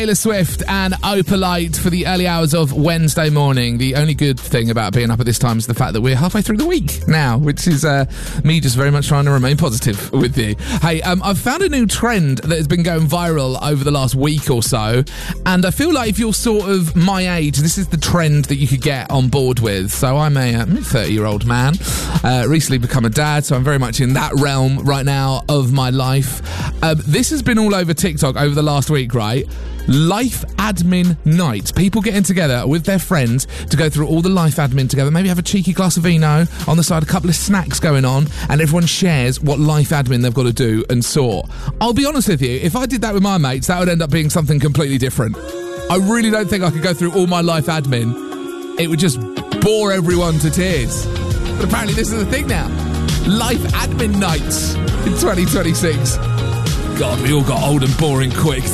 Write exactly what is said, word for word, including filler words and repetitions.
Taylor Swift and Opalite for the early hours of Wednesday morning. The only good thing about being up at this time is the fact that we're halfway through the week now, which is uh, me just very much trying to remain positive with you. Hey, um, I've found a new trend that has been going viral over the last week or so, and I feel like if you're sort of my age, this is the trend that you could get on board with. So I'm a thirty-year-old man, uh, recently become a dad, so I'm very much in that realm right now of my life. Um, this has been all over TikTok over the last week, right? Life admin night. People getting together with their friends to go through all the life admin together. Maybe have a cheeky glass of vino on the side, a couple of snacks going on, and everyone shares what life admin they've got to do and sort. I'll be honest with you, if I did that with my mates, that would end up being something completely different. I really don't think I could go through all my life admin. It would just bore everyone to tears. But apparently this is the thing now. Life admin nights in twenty twenty-six. God, we all got old and boring quick.